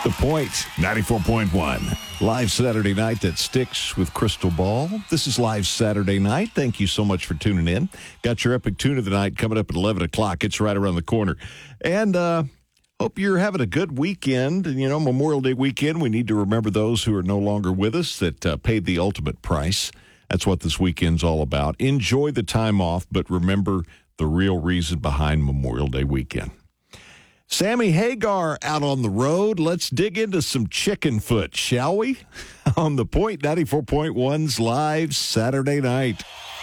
The Point, 94.1. Live Saturday night that sticks with Crystal Ball. This is Live Saturday night. Thank you so much for tuning in. Got your epic tune of the night coming up at 11 o'clock. It's right around the corner. And hope you're having a good weekend. And, Memorial Day weekend, we need to remember those who are no longer with us that paid the ultimate price. That's what this weekend's all about. Enjoy the time off, but remember the real reason behind Memorial Day weekend. Sammy Hagar out on the road. Let's dig into some chicken foot, shall we? On The Point, 94.1's Live Saturday night.